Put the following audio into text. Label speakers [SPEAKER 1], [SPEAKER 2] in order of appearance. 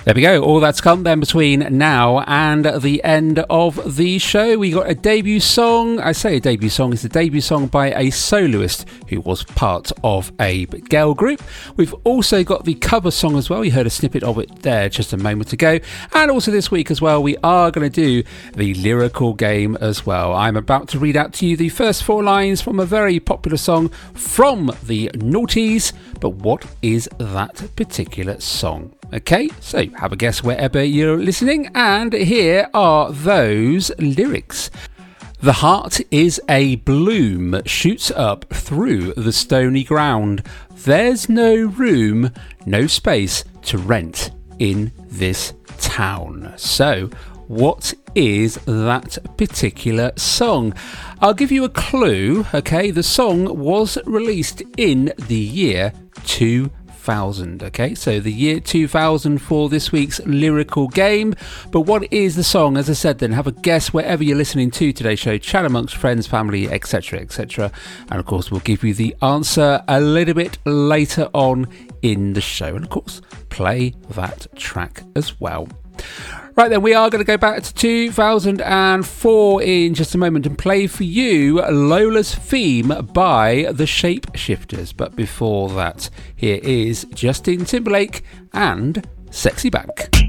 [SPEAKER 1] There we go. All that's come then between now and the end of the show. We got a debut song. I say a debut song. It's a debut song by a soloist who was part of a girl group. We've also got the cover song as well. You heard a snippet of it there just a moment ago. And also this week as well, we are going to do the lyrical game as well. I'm about to read out to you the first 4 lines from a very popular song from the Naughties. But what is that particular song? Okay, so have a guess wherever you're listening, and here are those lyrics. The heart is a bloom, shoots up through the stony ground. There's no room, no space to rent in this town. So, what is that particular song? I'll give you a clue, okay? The song was released in the year 2000. Okay, so the year 2000 for this week's lyrical game. But what is the song? As I said, then have a guess wherever you're listening to today's show. Chat amongst friends, family, etc., etc. And of course, we'll give you the answer a little bit later on in the show. And of course, play that track as well. Right then, we are going to go back to 2004 in just a moment and play for you Lola's Theme by the Shapeshifters. But before that, here is Justin Timberlake and Sexy Back.